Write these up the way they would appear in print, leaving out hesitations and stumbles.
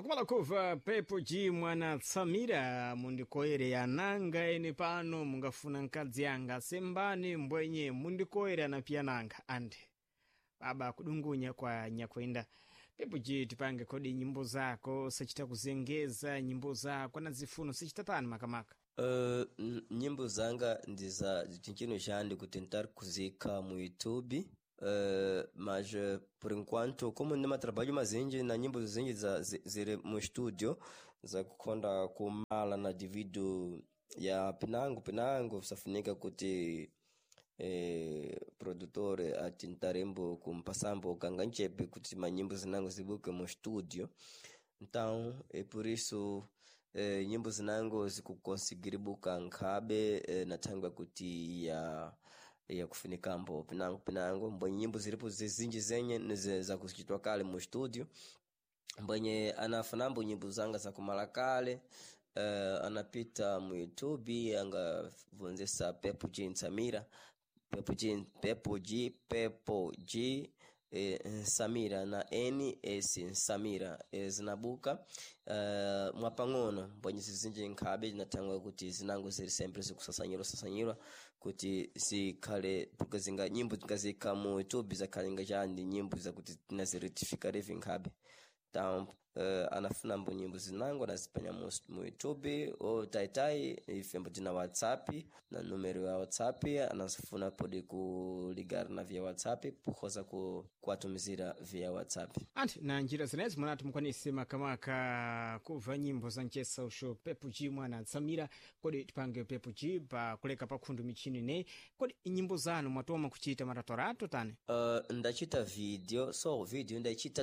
Kumalakuva pepo ji mwana Samira mundikoere yananga ene pano mungafuna nkadzi yanga sembani mbwenye mundikoere anapiananga ande baba kudungunya kwa nyakwenda pepo ji tipange kodi nyimbo zako sachita kuzengeza nyimbo zako na zifuno sachita tani makamaka. Nyimbo zanga ndiza chinchino jandi kutentar kuzika mu YouTube. Mas por enquanto, como nima trabalho mazinji na nyimbo zinji zire mu studio za kukonda kumala na divido ya pinango safunika kuti produtore atintarembo kumpasambo kanganchepe kuti manyimbo zinango zibuke mu studio. Então é por isso nyimbo zinango zikukonsigiri buka nkabe na tangwa kuti ya kufunika mbo pinango mbonye nyimbo zilipo zizinji zenye za kusikitwa kale mu studio mbonye anafanambo nyimbo zanga za kumala kale anapita mu YouTube anga vonzesa Pepo G Samira Pepo G Samira na NS Samira zinabuka mwapangono mbonye zizinje nkabe natangwa kuti zinango ziri sempre zikusasanyirwa kuti zikale tukazinga nyimbo tukazika mu YouTube zakalinga jandi nyimbo za kuti naziritifika revi nkabe tam anafuna mbo nyimbo zinango nazipanya mu YouTube o taitai ifembo dina WhatsApp na numero ya WhatsApp anasifuna podi kuligara na via WhatsApp pukoza kuatumizira via WhatsApp anti na njira zinezi mwanatu mkwanisi makamaka kuva nyimbo za nchesa usho Pepo G mwana Samira kodi tipange Pepo G pa kuleka pa kundu michini ne kodi nyimbo zanu mwatoma kuchita maratorato tane ndachita video ndachita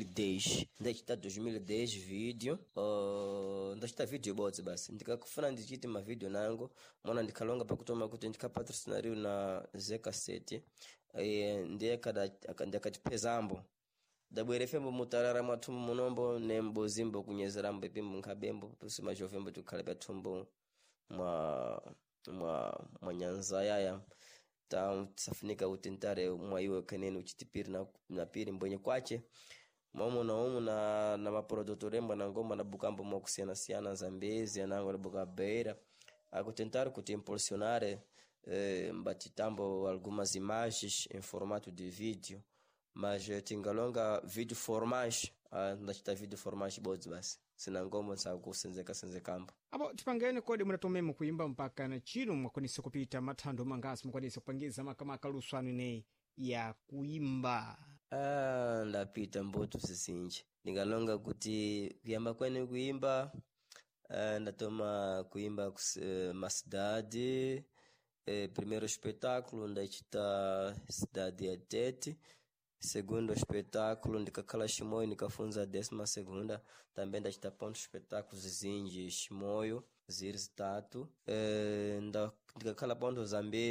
2010 video ndachita video bots basi ndikakufuna ndichite ma video nango mwana ndikalonga pakutoma kuti ndikapatrocinario na Zeka State ndiye ndakatipezambo dabwere fembo mutarara mwatumbo munombo nembo zimbo kunyezera mbepimbo nkabembo pusima jovembo tukale batumbo mwa nyanza yaya ta safunika utentare mwa iwe kanene uchitipiri na piri mbonye kwache momo na maproduktore mbona ngoma na bukambo mwa kusiana Zambezi anango na buka beira akutentare kuti impulsionare mbatitambo algumas imagens em formato de vídeo mas tingalonga vídeo formage ndachita vídeo formage bods basi sina ngoma sa kusenzeka abo tipangene kodi munatomemo kuimba mpaka na chino mwakonisa kupita mathando mangasi mwakonisa kupangiza makamaka luswanu ne ya kuimba ndapita mboto sisinje ningalonga kuti kuyamba kwene kuimba ndatoma kuimba macidade primeiro espetáculo ndachita cidade ya Tete segundo espetáculo ndikakhala Chimoio nikafunza 12ª também ndachita ponto espetáculos zinji Chimoio ziri zitatu ndikakhala ponto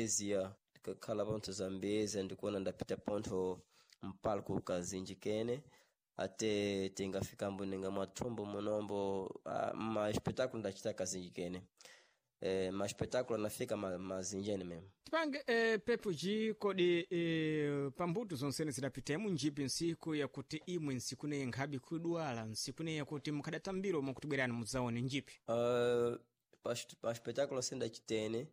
Zambezi ndikuona ndapita ponto mpalko kazinji kene ate tingafika mbunenga mwatumbo munombo ma espetáculo ndachita kazinji kene ma espetáculo nafika mazinjeni meme tipange Pepo G kodi pambuto zonsene zidapitemu njipi nsiku ya kuti imwe nsiku ne nkhabi kudwala nsiku ne ya kuti mukhadatambiro mwakutibwerani muzaone njipi pa espetáculo senda chitene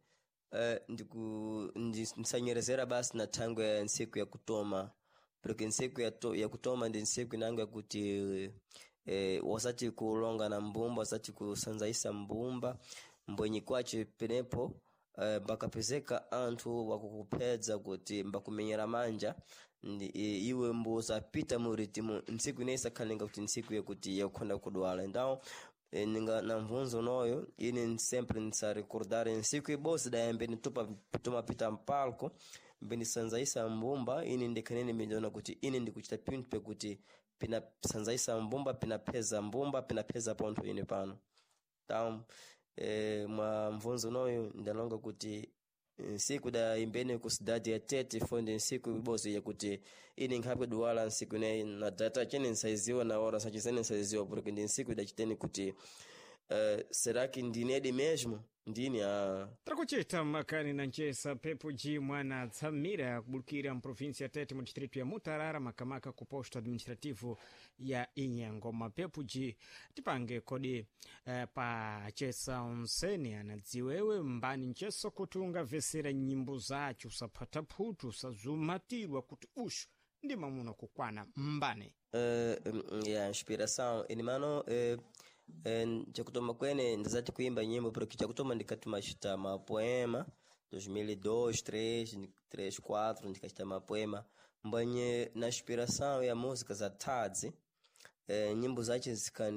nsanyerezera basi na tango ya nsiku ya kutoma porque nsiku ya kutoma ndi nsiku inanga kuti wasati kulonga na mbumba wasati kusanzaisa mbumba mbonyi kwache penepo bakapezeka antu wakukupedza kuti mbakumenyera manja iwe mbuza pita muritimu nsiku inesa kalenga kuti nsiku ya kuti yakonda kudwala ndao ninga na mvunzo noyo ini sempre nsa recordare nsiku ibosi dayambe nituma pita mpalko mbeni sanzaisa mbumba ini ndikanene miliona kuti ini ndikuchita pintu pe kuti pina sanzaisa mbumba pina peza ponto ini pano tam mwa mvunzo noyo ndalonga kuti siku da imbene ku cidade ya Tete fonde siku ibosi ya kuti ini ngapwe duwala siku na data chene nsaiziwa na ora sachizene nsaiziwa porque ndi siku da chiteni kuti será que ndinedi mesmo ndini trakuchita makani na nchesa Pepo G mwana Tsamira kubulukira mprovinsi ya Tete mu distrito ya Mutarara makamaka ku posto administrativo ya Inyangoma. Pepo G tipange kodi pa chesa onseni anadziwewe mbani ncheso kutunga vesera nyimbo zacho usapata phutu usazumatirwa kuti ushu ndi mamuno kukwana mbane ya inspiração inimano chakutoma kwene ndazati kuimba nyimbo porque chakutoma ndikatuma chita mapoema 2002, 3, 4 ndikachita mapoema mbanye na inspiração ya música za Tadzi. Nyimbo zache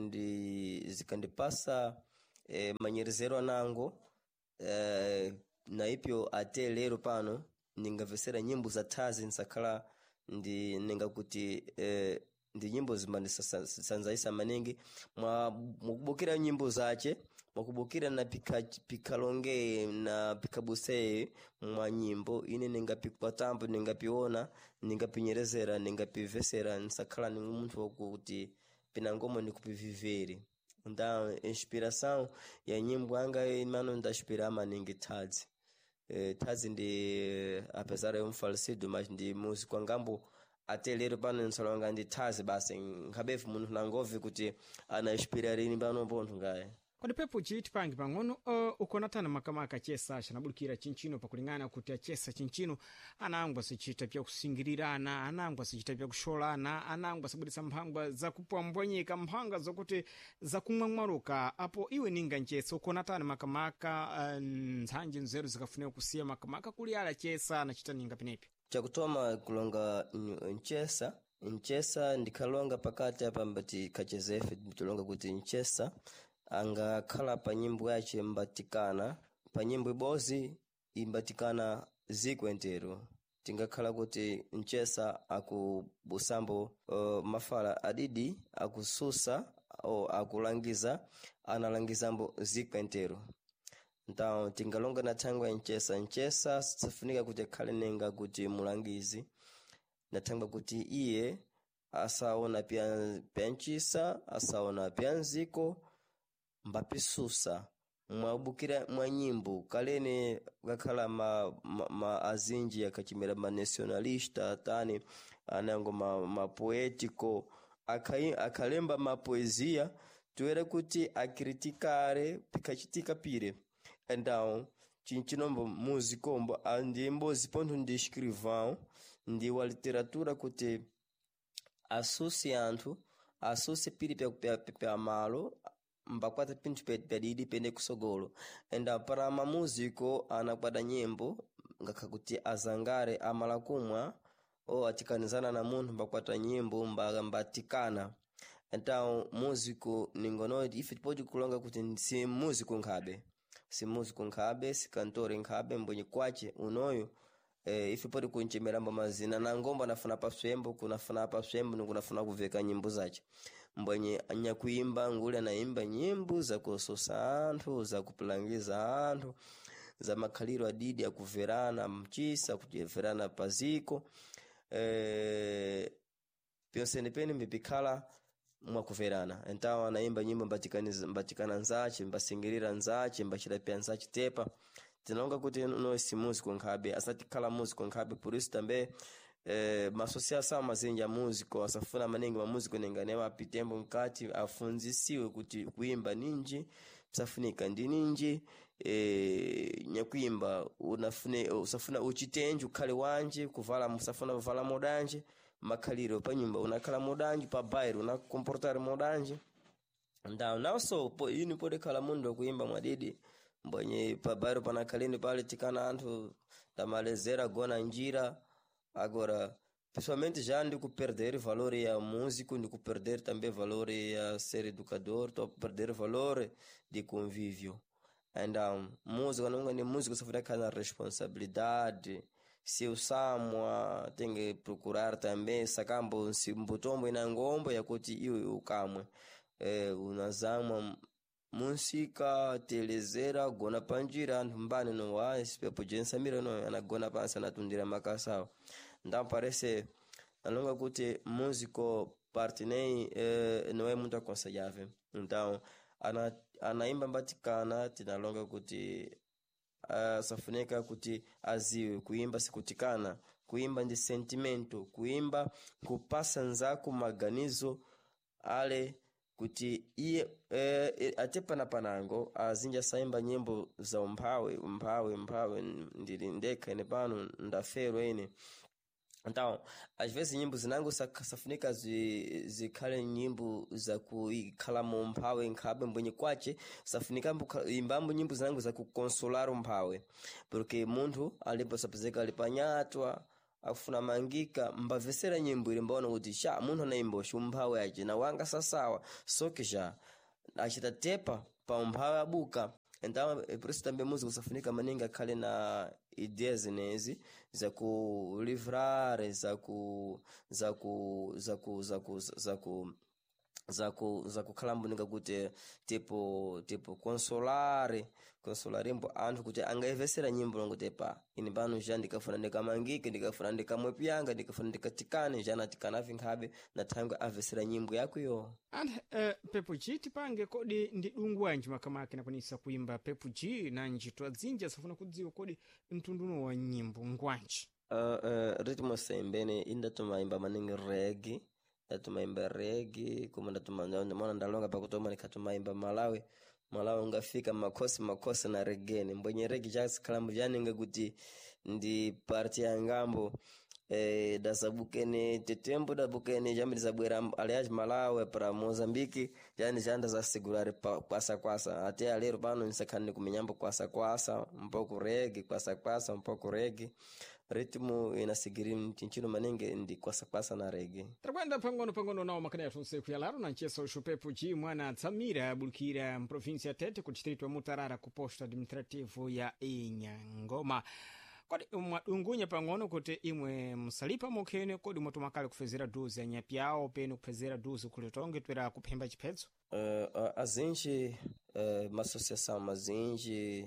zikandipasa manyerezero anango na ipyo ate lero pano ningavesera nyimbo za Tadzi nsakala ninga kuti ndi nyimbo zimandisanzaisa maningi mwakubukira nyimbo zache mwakubukira na pikalonge na pikabuse mwa nyimbo ine ningapipatambo ningapiona ningapinyerezera ningapivesera nsakhala ni muntu wakuti pinangomo nikupiviveri nda inspiração ya nyimbo anga imano ndashipira maningi Tadzi. Tadzi ndi apesar ya falecido mas ndi músico ngambo até lero pano nsalonga ndi Tadzi basi ngabefu muntu nangovi kuti ana inspirarini pano ponto ngaye. Kodi Pepo G tipange pang'ono ukonatana makamaka chesa chanabulukira chinchino pakulingana kuti achesa chinchino anangwa sichita pya kusingirirana anangwa sichita pya kusholana anangwa sabudisa mphangwa za kupambwanyika mphanga zokuti za kumwamwaruka apo iwe ninga nchesa ukonatana makamaka nzanje nzeru zikafunika kusiya makamaka kuli ala chesa anachita ninga pinepi chakutoma kulonga nchesa ndikalonga pakati apa mbati kachezefe tulonga kuti nchesa anga khala pa nyimbo yache mbatikana pa nyimbo ibozi imbatikana ziko entero tingakhala kuti nchesa akubusambo mafala adidi akususa o akulangiza analangizambo ziko entero então tingalonga na thangwa nchesa sifunika kuti khale nenga kuti mulangizi na thangwa kuti iye asaona pya nchisa asaona pya nziko mbapisusa mwabukira mwa nyimbo kalene gakhala ma azinji yakachimera ma nationalista tani anango ma poetico akalemba ma poesia tuere kuti akritikare pikachitika pire então chinchinombo musikombo andimbo ziponto ndi escrivão ndi wa literatura kuti associe pire pya malo mbakwata pintu pedidi pende kusogolo enda para mamuziko anakwada nyimbo ngakakuti azangare amala kumwa o atikanizana na muntu mbakwata nyimbo mbatikana então músico ningonodi ife pode kulonga kuti si músico nkhabe si cantor nkhabe mbonye kwache unoyo ife pode kunchemeramba mazina na ngomba nafuna paswembo kunafuna paswembo nkunafuna kuveka nyimbo zache mbonye anyakuimba ngule anaimba nyimbo za kusosa anthu za kupulangiza anthu za makhaliro adidi akuverana mchisa kuverana paziko pyonsene pene mbipikhala mwakuverana então anaimba nyimbo mbatikana nzache mbasingirira nzache mbachira pya nzache tepa tinonga kuti no si músico nkhabe asatikhala músico nkhabe por isso também ma associação mazinja músico asafuna maningi ma músico nengane mapitembo mkati afunzisiwe kuti kuimba ninji safunika ndi ninji nyakuimba usafuna uchitenju khale wanje kuvala musafuna kuvala modanje makhaliro pa nyumba unakhala modanje pa bairro unakomportar modanje ndao naso ini pode khala mundo kuimba mwadidi mbonye pa bairro panakhalini pale tikana anthu tamalezera gona njira. Agora, pessoalmente já ando perder valor ya músico, ando perder também valor ya ser educador, tô perder valor de convívio. Então, música não é música, só fica na responsabilidade. Se o Samuel tem que procurar também, sacambo se botombo na ngomba ya kuti o kamwe. Unazama música telezera gona panjira mbane no wa espepo jensa mira no anagona pansa na tundira makasao então parece alonga kuti músico parte nem não é muito aconselhável então anaimba mbatikana tinalonga kuti safunika kuti aziwe kuimba sikutikana, kuimba ndi sentimento, kuimba kupasa nzako maganizo ale kuti iye atepana panango azinja saimba nyimbo za umphawe ndili ndekha ine pano ndafero ene. Então, às vezes nyimbo zinango safunika zikhale nyimbo za kuikhala mu mphawe nkhabe mbwenye kwache, safunika imbambo nyimbo zinango za kukonsolar umphawe, porque munthu alipo sapezeka alipanyatwa afuna mangika mbavesera nyimbo ili mbona kuti sha munthu anaimba umphawe aje na wanga sasawa sokisha achitatepa pa umphawe abuka. Então, por isso também música safunika maninga khale na ideias zinezi za ku livrar za kukhala mbuninga kuti tipo consolare imbo anthu kuti angaivesera nyimbo longote pa ini pano ja ndikafuna ndikamangike, ndikafuna ndikamwepyanga, ndikafuna ndikatikane jana tikanavi nkhabe na thangwe avesera nyimbo yakuyo. And Pepo G tipange kodi ndi dungu wanji makamake nakwanisa kuimba Pepo G na njitwa zinja safuna kudziwa kodi mtunduno wa nyimbo ngwanji. Ritmo sembene inda tumaimba maningi reggae, tumaimba reggae, kuma ndatumana ndalonga pakutoma nikatumaimba Malawi ungafika makosi na reggae. Mbwenye reggae jazz kalambu janinga kuti ndi party ya ngambo dasabukene tetembo da bukene jambi zabwera aliaji Malawi para Mozambiki jani janda za sigurare kwasa ate alero pano nsakani kuminyambo kwasa mpoko reggae kwasa mpoko reggae. Ritmo inasigiri mchinchino manenge ndi kwasa na reggae. Trakwenda pangono nao makana yatonse kuyalaro na ncheso Pepo G mwana Tsamira bulukira mprovinsi ya Tete kudistritu wa Mutarara kuposta administrativu ya Inyangoma. Kodi mwadungunya pangono kuti imwe msalipa mokene kodi mwatumakale kufezera duzi ya nyapyao penu kufezera duzi kulitonge twera kuphemba chiphedzo? Azinji masociação mazinji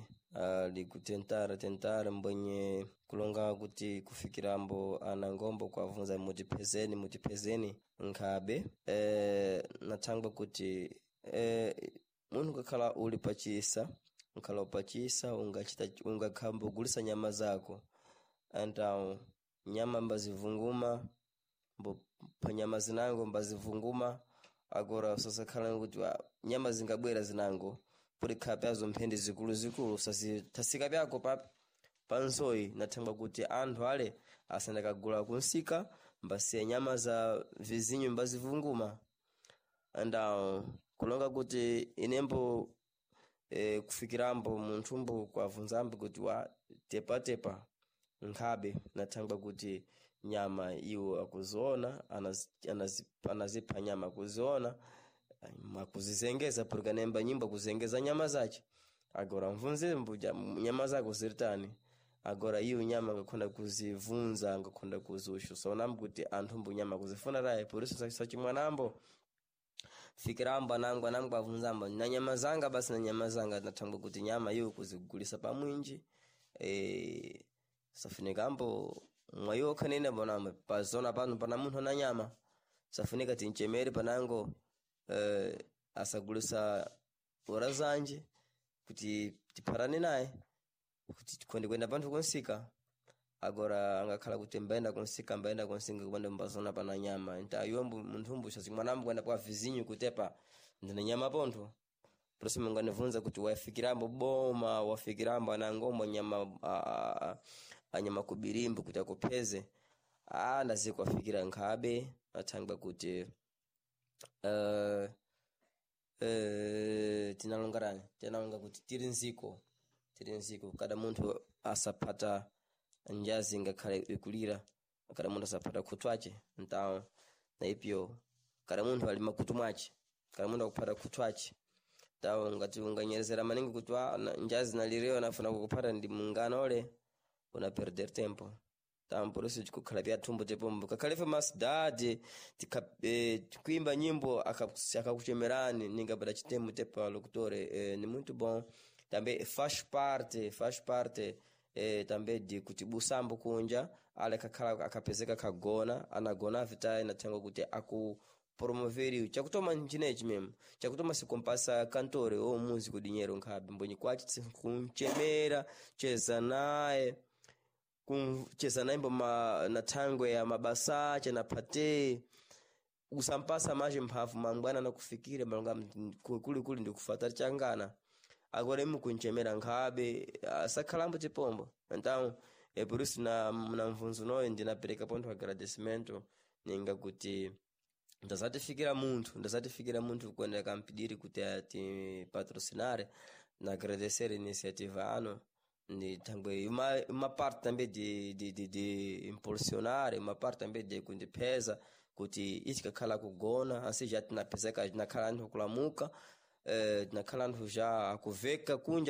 likutentara mbwenye kulonga kuti kufikirambo anangombo kwa vunza mutipezeni nkhabe. Nathangwa kuti munhu kakhala uli pachisa nkhala upachisa ungakhambo gulisa nyama zako. Então nyama mbazivunguma pa nyama zinango mbazivunguma agora sosakhala kuti nyama zingabwera zinango puri khape azo mphende zikulu tasika byako pansoi. Nathangwa kuti anthu ale asandaka gula kunsika mbasiya nyama za vizinyo mbazivunguma. Andao kulonga kuti inembo kufikirambo munthumbu kwa vunzambi kuti tepa nkhabe. Nathangwa kuti nyama iwo akuziona anazipha nyama kuziona makuzizengeza purika nemba nyimbo kuzengeza nyama zache. Agora mvunze mbuja nyama zako ziritani agora iyo nyama ngakhonda kuzivunza ngakhonda kuzushu so namkuti anthu mbu nyama kuzifuna raye puriso sachimwanambo fikirambo anangu avunzambo na nyama zanga basi na nyama zanga. Nathangwa kuti nyama iyo kuzigulisa pamwinji safunikambo mwayo khanene bonamwe pazona pano pana munthu na nyama safunika tinchemeri panango asagulisa ora zanje kuti tipharane naye kuti tikonde kwenda panthu konsika. Agora angakhala kuti mbaenda konsika kupanda mbazona pana nyama. Ntayo munthumbu chazimwanambo kwenda kwa vizinyo kutepa ndine nyama pontho. Prosimo nganevunza kuti wafikirambo boma wafikirambo anangombo nyama anyama kubirimbo kuti akupeze ndazikwafikira nkhabe. Nathangwa kuti tinalonga kuti tiri nziko kada munthu asapata njazi ngakhale ikulira kada munthu asapata khutwache. Então na ipyo kada munthu ali makutu mwache kada munthu akupata khutwache. Então ngati unganyerezera maningi kuti njazi nalireo nafuna kukupata ndi mungano ole una perder tempo. Então por isso tikukhala pya thumbo tepombo kakhalefe masidade tikuimba nyimbo akakuchemerani ningapata chitemo tepa locutore ni muito bom. Também faz parte também de kutibusambo kunja ale kakhala akapezeka kagona anagona vitai. Nathangwa kuti promover chakutoma nchinechi mesmo chakutoma se compassa cantore ou músico dinheiro nkhabe mbonyi kwachi kunchemera cheza naye na thangwe ya mabasa chena phate usampasa maji mphafu mangwana na kufikire malonga kuli ndikufuata changana agora imukunchemera nkhabe asakhalambo tipombo então por isso na mvunzo noyo ndinapereka ponto agradecimento ninga kuti ndazatifikira munthu kwenda kampidiri kuti ati patrocinare na agradecer iniciativa ano ni também uma parte também de impulsionar, uma parte também de kundipeza kuti ichikakhala kugona asi já tinapezeka nakhala nthu kulamuka nakhala nthu já kuveka kunja